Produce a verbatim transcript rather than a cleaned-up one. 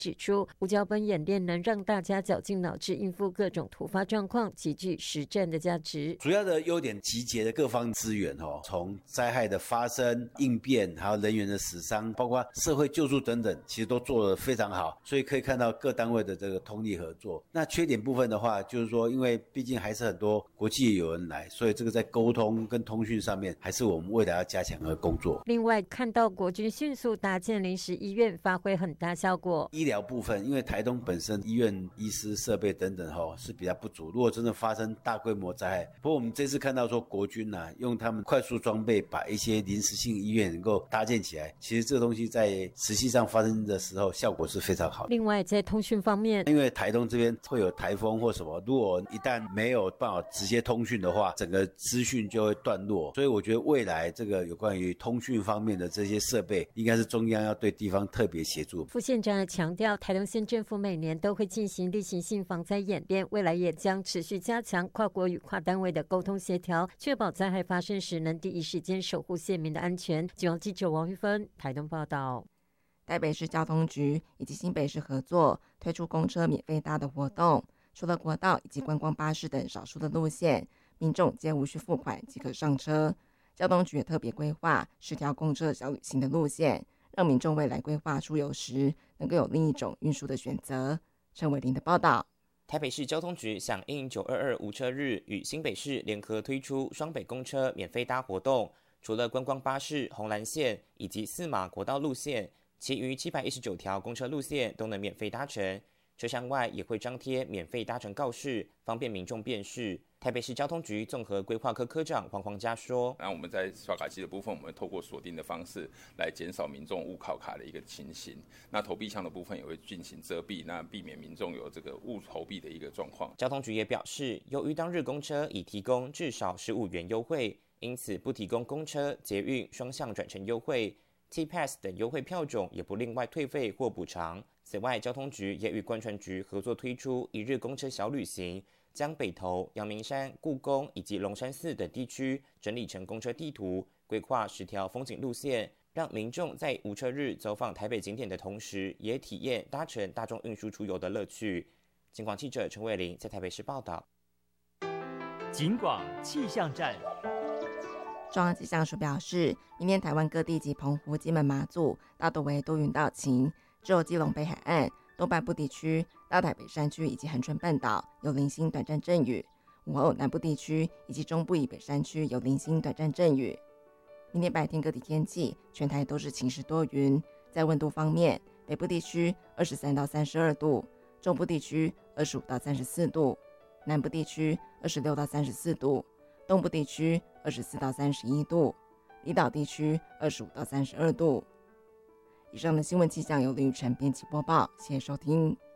指出，无脚本演练能让大家绞尽脑汁应付各种突发状况，极具实战的价值。 主要的优点集结的各方资源哦，从灾害的发生、应变，还有人员的死伤，包括社会救助等等，其实都做得非常好，所以可以看到各单位的这个通力合作。那缺点部分的话，就是说，因为毕竟还是很多国际友人来，所以这个在沟通跟通讯上面，还是我们未来要加强的工作。 另外，看到国军迅速搭建临时医院，发挥很大效果。 医疗部分，因为台东本身医院医师设备等等吼是比较不足，如果真的发生大规模灾害，不过我们这次看到说国军啊，用他们快速装备把一些临时性医院能够搭建起来，其实这个东西在实际上发生的时候效果是非常好的。 另外，在通讯方面， 因为台东这边会有台风或什么，如果一旦没有办法直接通讯的话，整个资讯就会断落，所以我觉得未来这个有关于通讯方面的这些设备，应该是中央要对地方特别协助。 副县长也强调，台东县政府每年都会进行例行性防灾演练，未来也将持续加强跨国与跨单位的沟通协调，确保灾害发生时能第一时间守护县民的安全。中央记者王玉芬台东报道。 台北市交通局以及新北市合作推出公车免费搭的活动，除了国道以及观光巴士等少数的路线，民众皆无需付款即可上车。交通局也特别规划十条公车小旅行的路线，让民众未来规划出游时能够有另一种运输的选择。陈伟林的报道。 台北市交通局响应九二二无车日，与新北市联合推出双北公车免费搭活动，除了观光巴士红蓝线以及四马国道路线，其余七百一十九条公车路线都能免费搭乘。车厢外也会张贴免费搭乘告示，方便民众辨识。台北市交通局综合规划科科长黄黄嘉说：“ 那我们在刷卡机的部分，我们会透过锁定的方式来减少民众误考卡的一个情形。那投币箱的部分也会进行遮蔽，那避免民众有这个误投币的一个状况。” 交通局也表示，由于当日公车已提供至少十五元优惠，因此不提供公车、捷运双向转乘优惠。T-Pass 等优惠票种也不另外退费或补偿。此外，交通局也与观传局合作推出一日公车小旅行，将北投、阳明山、故宫以及龙山寺等地区整理成公车地图，规划十条风景路线，让民众在无车日走访台北景点的同时，也体验搭乘大众运输出游的乐趣。警广记者陈伟玲在台北市报道。 警广气象站。 中央气象署表示，明天台湾各地及澎湖、金门、马祖大多为多云到晴，只有基隆北海岸、东半部地区、大台北山区以及恒春半岛有零星短暂阵雨，午后南部地区以及中部以北山区有零星短暂阵雨。明天白天各地天气，全台都是晴时多云。在温度方面，北部地区二十三到三十二度，中部地区二十五到三十四度，南部地区二十六到三十四度，东部地区二十四到三十一度，离岛地区二十五到三十二度。以上的新闻气象由林宇辰编辑播报，谢谢收听。